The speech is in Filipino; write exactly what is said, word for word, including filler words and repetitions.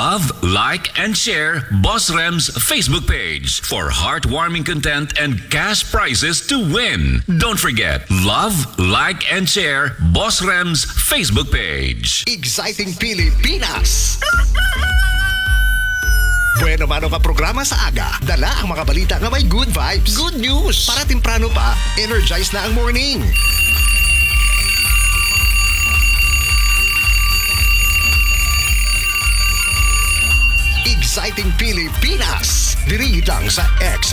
Love, like, and share Boss Rem's Facebook page for heartwarming content and cash prizes to win. Don't forget, love, like, and share Boss Rem's Facebook page. Exciting Pilipinas! Bueno mano ka programa sa aga. Dala ang mga balita nga may good vibes. Good news! Para timprano pa, energize na ang morning. Exciting Pilipinas! Diri lang sa X